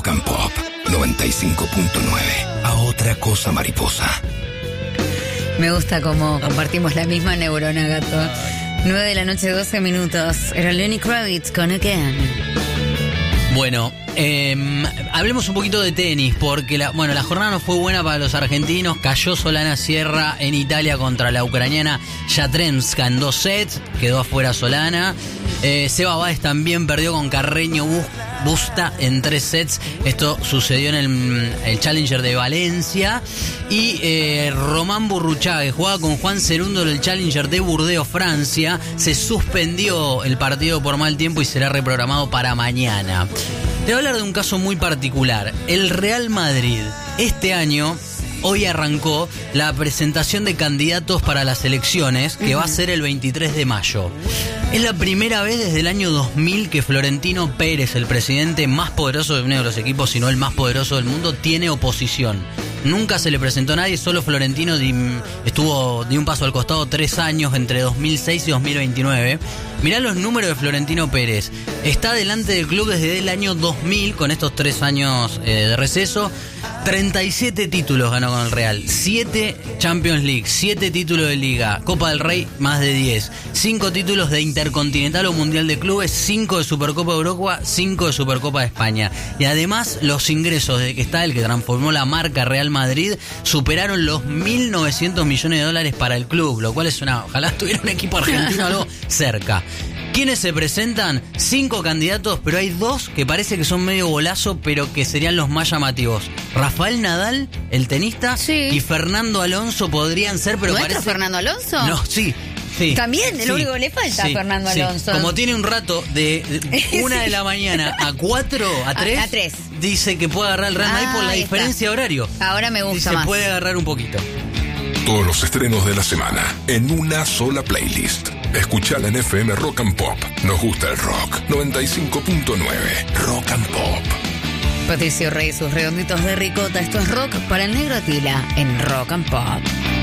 Rock and Pop 95.9. A otra cosa mariposa. Me gusta cómo compartimos la misma neurona, gato. 9 de la noche, 12 minutos. Era Lenny Kravitz con Again. Bueno, hablemos un poquito de tenis, porque la jornada no fue buena para los argentinos. Cayó Solana Sierra en Italia contra la ucraniana Yastremska en 2 sets. Quedó afuera Solana. Seba Báez también perdió con Carreño Busta en 3 sets. Esto sucedió en el Challenger de Valencia. Y Román Burruchaga, que jugaba con Juan Cerundo en el Challenger de Burdeos, Francia, se suspendió el partido por mal tiempo y será reprogramado para mañana. Te voy a hablar de un caso muy particular. El Real Madrid, este año, hoy arrancó la presentación de candidatos para las elecciones, que va a ser el 23 de mayo. Es la primera vez desde el año 2000 que Florentino Pérez, el presidente más poderoso de uno de los equipos, si no el más poderoso del mundo, tiene oposición. Nunca se le presentó a nadie, solo Florentino dio un paso al costado 3 años entre 2006 y 2029. Mirá los números de Florentino Pérez. Está delante del club desde el año 2000, con estos 3 años de receso. 37 títulos ganó con el Real, 7 Champions League, 7 títulos de Liga, Copa del Rey más de 10, 5 títulos de Intercontinental o Mundial de Clubes, 5 de Supercopa de Europa, 5 de Supercopa de España. Y además los ingresos desde que está el que transformó la marca Real Madrid superaron los 1.900 millones de dólares para el club, lo cual es ojalá tuviera un equipo argentino algo cerca. ¿Quiénes se presentan? 5 candidatos, pero hay 2 que parece que son medio golazo, pero que serían los más llamativos. Rafael Nadal, el tenista, sí, y Fernando Alonso podrían ser, pero ¿nuestro parece... Fernando Alonso? No, sí. Sí, también, sí, lo único que le falta a Fernando Alonso. Como tiene un rato de 1 de la mañana a 4, a 3, a 3, dice que puede agarrar el Real Madrid por la diferencia de horario. Ahora me gusta más. Se puede agarrar un poquito. Todos los estrenos de la semana en una sola playlist. Escuchala en FM Rock and Pop. Nos gusta el rock. 95.9 Rock and Pop. Patricio Rey, sus redonditos de ricota. Esto es rock para el negro Atila en Rock and Pop.